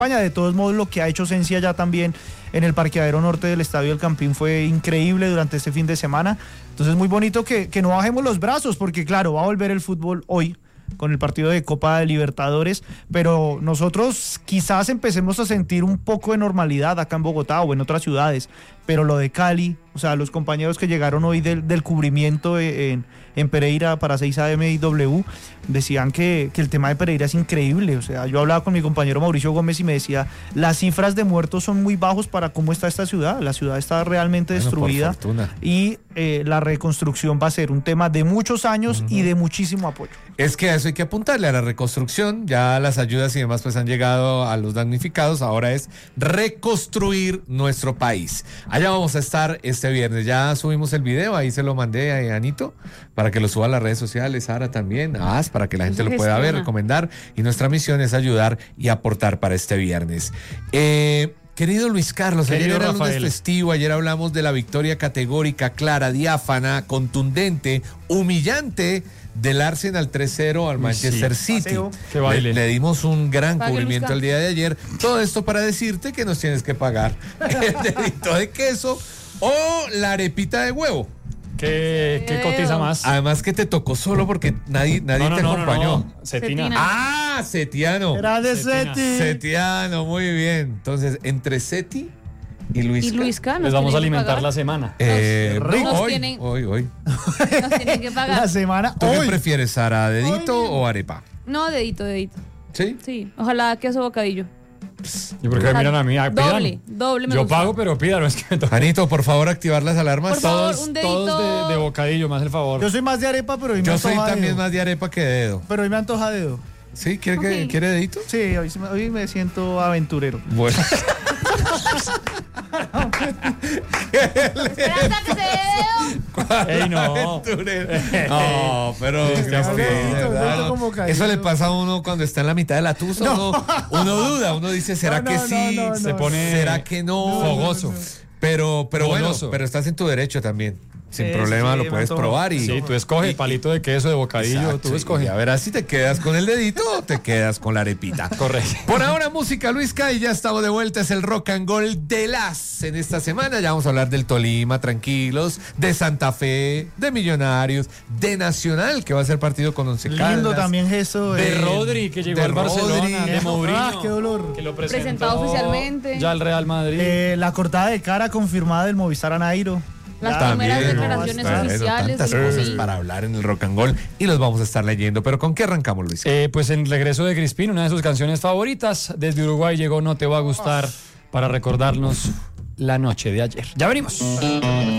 España. De todos modos, lo que ha hecho Sensi ya también en el parqueadero norte del Estadio El Campín fue increíble durante este fin de semana. Entonces, muy bonito que no bajemos los brazos, porque claro, va a volver el fútbol hoy con el partido de Copa de Libertadores, pero nosotros quizás empecemos a sentir un poco de normalidad acá en Bogotá o en otras ciudades, pero lo de Cali, o sea, los compañeros que llegaron hoy del cubrimiento en Pereira para 6am y W, decían que el tema de Pereira es increíble. O sea, yo hablaba con mi compañero Mauricio Gómez y me decía, las cifras de muertos son muy bajos para cómo está esta ciudad. La ciudad está realmente destruida y la reconstrucción va a ser un tema de muchos años y de muchísimo apoyo. Es que a eso hay que apuntarle, a la reconstrucción. Ya las ayudas y demás pues han llegado a los damnificados. Ahora es reconstruir nuestro país. Allá vamos a estar este viernes. Ya subimos el video, ahí se lo mandé a Anito para que lo suba a las redes sociales, Sara también, para que la gente lo pueda ver, recomendar. Y nuestra misión es ayudar y aportar para este viernes. Querido Luis Carlos, ayer era lunes festivo, ayer hablamos de la victoria categórica, clara, diáfana, contundente, humillante del Arsenal 3-0 al Manchester City. Le dimos un gran cubrimiento el día de ayer. Todo esto para decirte que nos tienes que pagar el dedito de queso o la arepita de huevo. ¿Qué cotiza más? Además que te tocó solo porque nadie te acompañó. No. Cetina. Setiano. Grande Seti. Setiano, muy bien. Entonces, entre Seti y Luisca les vamos a alimentar la semana. Hoy. Nos tienen que pagar. La semana. ¿Tú qué prefieres, Sara? ¿Dedito o arepa? No, dedito. ¿Sí? Sí. Ojalá queso bocadillo. ¿Y por qué miran a mí? Doble me Yo gusta. pago, pero pídalo. Es que me toca. Anito, por favor, activar las alarmas. Por favor, un dedito. Todos de bocadillo, más el favor. Yo soy más de arepa, pero hoy me Yo antoja soy también dedo. más de arepa que de dedo. Pero hoy me antoja dedo. ¿Sí? ¿Quiere dedito? Sí, hoy me siento aventurero. Bueno. Esperanza que se dé dedo. ¡Ey, no! No, pero eso le pasa a uno cuando está en la mitad de la tusa. Uno duda, uno dice, ¿será que sí? Se pone ¿Será que no? Fogoso. Pero bueno, pero estás en tu derecho también. Sin problema lo puedes probar. Sí, tú escoges palito de queso, de bocadillo, exacto, tú escoges. Y a ver si te quedas con el dedito o te quedas con la arepita. Correcto. Por ahora, música, Luisca, y ya estamos de vuelta. Es el Rock and Roll de las en esta semana. Ya vamos a hablar del Tolima, tranquilos, de Santa Fe, de Millonarios, de Nacional, que va a ser partido con Once Caldas. Lindo también eso. De Rodri, que llegó al Barcelona, de Mourinho. Qué dolor. Que lo Presentado oficialmente. Ya al Real Madrid. La cortada de cara confirmada del Movistar a Nairo. Las También, primeras declaraciones oficiales. Tantas cosas para hablar en el Rock and Roll y los vamos a estar leyendo. Pero ¿con qué arrancamos, Luis? Pues en Regreso de Crispín, una de sus canciones favoritas. Desde Uruguay llegó No Te Va a Gustar para recordarnos la noche de ayer. Ya venimos.